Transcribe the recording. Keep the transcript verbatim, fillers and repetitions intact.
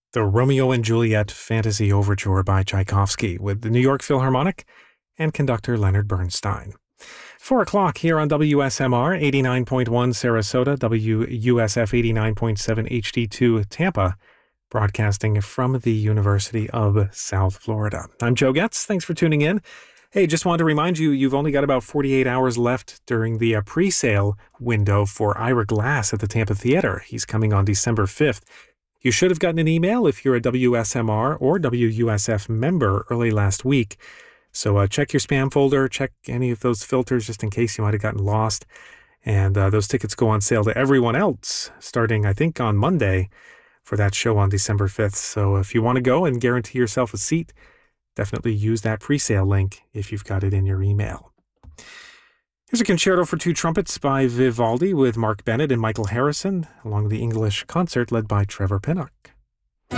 the Romeo and Juliet Fantasy Overture by Tchaikovsky with the New York Philharmonic and conductor Leonard Bernstein. Four o'clock here on W S M R, eighty-nine point one Sarasota, W U S F eighty-nine point seven H D two Tampa, broadcasting from the University of South Florida. I'm Joe Getz. Thanks for tuning in. Hey, just wanted to remind you, you've only got about forty-eight hours left during the uh, pre-sale window for Ira Glass at the Tampa Theater. He's coming on December fifth. You should have gotten an email if you're a W S M R or W U S F member early last week. So uh, check your spam folder, check any of those filters just in case you might have gotten lost. And uh, those tickets go on sale to everyone else starting, I think, on Monday for that show on December fifth. So if you want to go and guarantee yourself a seat, definitely use that pre-sale link if you've got it in your email. Here's a concerto for two trumpets by Vivaldi with Mark Bennett and Michael Harrison, along with the English concert led by Trevor Pinnock.